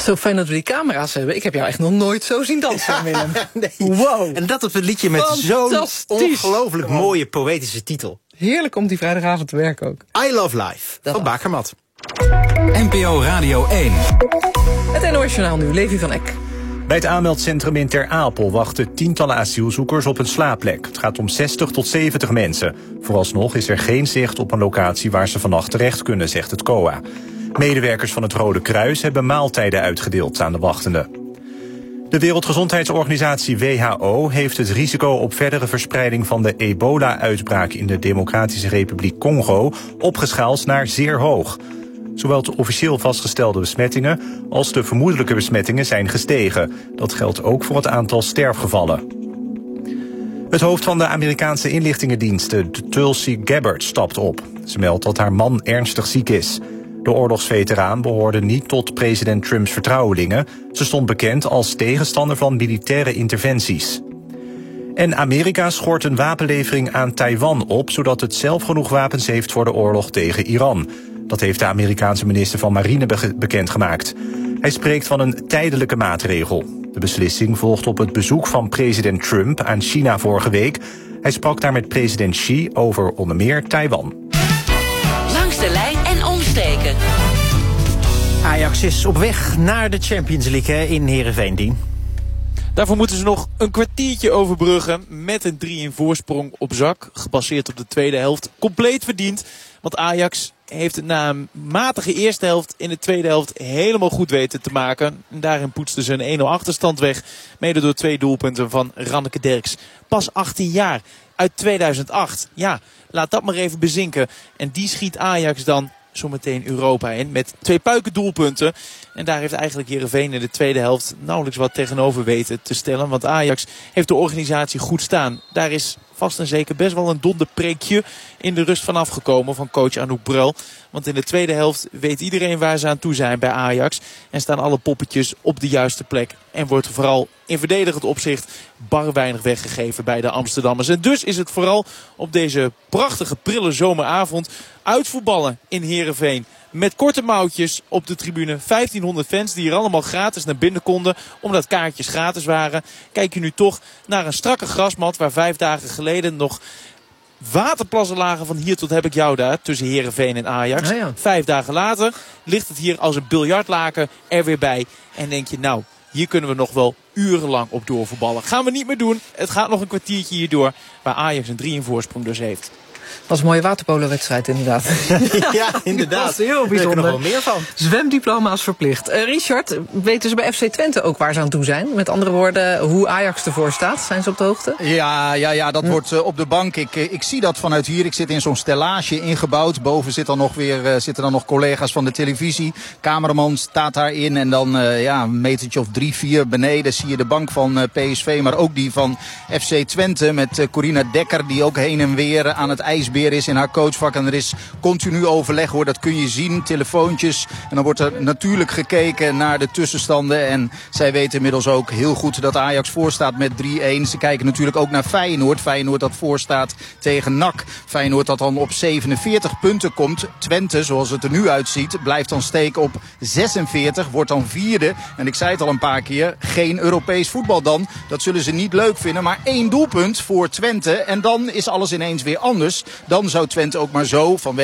Zo fijn dat we die camera's hebben. Ik heb jou echt nog nooit zo zien dansen, Willem. Nee. Wow. En dat op het liedje met zo'n ongelooflijk mooie poëtische titel. Heerlijk om die vrijdagavond te werken ook. I Love Life van Bakermat. NPO Radio 1. Het NOS Journaal nu, Levi van Eck. Bij het aanmeldcentrum in Ter Apel wachten tientallen asielzoekers op een slaapplek. Het gaat om 60 tot 70 mensen. Vooralsnog is er geen zicht op een locatie waar ze vannacht terecht kunnen, zegt het COA. Medewerkers van het Rode Kruis hebben maaltijden uitgedeeld aan de wachtenden. De Wereldgezondheidsorganisatie WHO heeft het risico op verdere verspreiding van de ebola-uitbraak in de Democratische Republiek Congo opgeschaald naar zeer hoog. Zowel de officieel vastgestelde besmettingen als de vermoedelijke besmettingen zijn gestegen. Dat geldt ook voor het aantal sterfgevallen. Het hoofd van de Amerikaanse inlichtingendiensten, Tulsi Gabbard, stapt op. Ze meldt dat haar man ernstig ziek is. De oorlogsveteraan behoorde niet tot president Trumps vertrouwelingen. Ze stond bekend als tegenstander van militaire interventies. En Amerika schort een wapenlevering aan Taiwan op, zodat het zelf genoeg wapens heeft voor de oorlog tegen Iran. Dat heeft de Amerikaanse minister van Marine bekendgemaakt. Hij spreekt van een tijdelijke maatregel. De beslissing volgt op het bezoek van president Trump aan China vorige week. Hij sprak daar met president Xi over onder meer Taiwan. Langs de lijn en omsteken. Ajax is op weg naar de Champions League in Heerenveen. Daarvoor moeten ze nog een kwartiertje overbruggen met een 3 voorsprong op zak. Gebaseerd op de tweede helft. Compleet verdiend. Want Ajax heeft het na een matige eerste helft in de tweede helft helemaal goed weten te maken. En daarin poetsten ze een 1-0 achterstand weg. Mede door 2 doelpunten van Ranneke Derks. Pas 18 jaar. Uit 2008. Ja, laat dat maar even bezinken. En die schiet Ajax dan zometeen Europa in met 2 puikendoelpunten. En daar heeft eigenlijk Heerenveen in de tweede helft nauwelijks wat tegenover weten te stellen. Want Ajax heeft de organisatie goed staan. Daar is vast en zeker best wel een donderpreekje in de rust vanaf gekomen van coach Anouk Brel. Want in de tweede helft weet iedereen waar ze aan toe zijn bij Ajax. En staan alle poppetjes op de juiste plek. En wordt vooral in verdedigend opzicht bar weinig weggegeven bij de Amsterdammers. En dus is het vooral op deze prachtige prille zomeravond uitvoetballen in Heerenveen. Met korte mouwtjes op de tribune. 1500 fans die hier allemaal gratis naar binnen konden. Omdat kaartjes gratis waren. Kijk je nu toch naar een strakke grasmat waar 5 dagen geleden nog waterplassen lagen van hier tot heb ik jou daar. Tussen Heerenveen en Ajax. Ja. 5 dagen later ligt het hier als een biljartlaken er weer bij. En denk je nou, hier kunnen we nog wel urenlang op doorvoetballen. Gaan we niet meer doen. Het gaat nog een kwartiertje hierdoor. Waar Ajax een 3 voorsprong dus heeft. Dat was een mooie waterpolo-wedstrijd inderdaad. Ja, inderdaad. Dat is heel Daar bijzonder. heb ik nog wel meer van. Zwemdiploma's verplicht. Richard, weten ze bij FC Twente ook waar ze aan toe zijn? Met andere woorden, hoe Ajax ervoor staat? Zijn ze op de hoogte? Ja, dat wordt op de bank. Ik zie dat vanuit hier. Ik zit in zo'n stellage ingebouwd. Boven zitten dan nog collega's van de televisie. Cameraman staat daarin. En dan een metertje of 3-4 beneden zie je de bank van PSV. Maar ook die van FC Twente met Corina Dekker. Die ook heen en weer aan het ijsbeer is in haar coachvak. En er is continu overleg hoor. Dat kun je zien. Telefoontjes. En dan wordt er natuurlijk gekeken naar de tussenstanden. En zij weten inmiddels ook heel goed dat Ajax voorstaat met 3-1. Ze kijken natuurlijk ook naar Feyenoord. Feyenoord dat voorstaat tegen NAC. Feyenoord dat dan op 47 punten komt. Twente, zoals het er nu uitziet, blijft dan steken op 46. Wordt dan 4e. En ik zei het al een paar keer. Geen Europees voetbal dan. Dat zullen ze niet leuk vinden. Maar 1 doelpunt voor Twente. En dan is alles ineens weer anders. Dan zou Twente ook maar zo vanwege